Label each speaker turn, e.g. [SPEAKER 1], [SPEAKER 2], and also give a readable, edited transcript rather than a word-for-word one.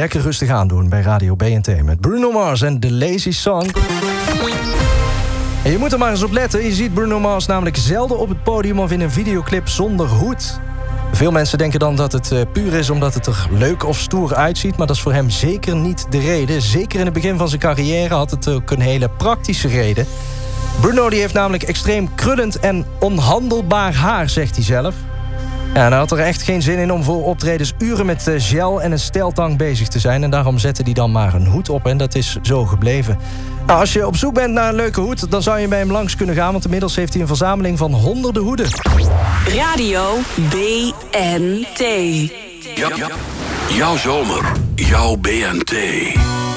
[SPEAKER 1] lekker rustig aandoen bij Radio BNT... met Bruno Mars en The Lazy Song. En je moet er maar eens op letten. Je ziet Bruno Mars namelijk zelden op het podium... of in een videoclip zonder hoed. Veel mensen denken dan dat het puur is omdat het er leuk of stoer uitziet... maar dat is voor hem zeker niet de reden. Zeker in het begin van zijn carrière had het ook een hele praktische reden. Bruno die heeft namelijk extreem krullend en onhandelbaar haar, zegt hij zelf. Ja, en hij had er echt geen zin in om voor optredens uren met gel en een steltang bezig te zijn. En daarom zette hij dan maar een hoed op en dat is zo gebleven. Nou, als je op zoek bent naar een leuke hoed, dan zou je bij hem langs kunnen gaan... want inmiddels heeft hij een verzameling van honderden hoeden.
[SPEAKER 2] Radio BNT.
[SPEAKER 3] Jouw zomer, jouw BNT.